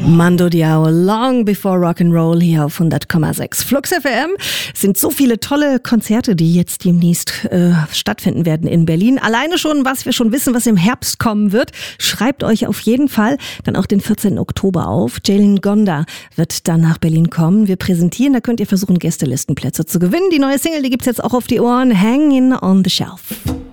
Mando Diao, Long Before Rock'n'Roll hier auf 100,6. Flux FM. Es sind so viele tolle Konzerte, die jetzt demnächst stattfinden werden in Berlin. Alleine schon, was wir schon wissen, was im Herbst kommen wird. Schreibt euch auf jeden Fall dann auch den 14. Oktober auf. Jalen Gonda wird dann nach Berlin kommen. Wir präsentieren, da könnt ihr versuchen, Gästelistenplätze zu gewinnen. Die neue Single, die gibt's jetzt auch auf die Ohren. Hanging on the Shelf.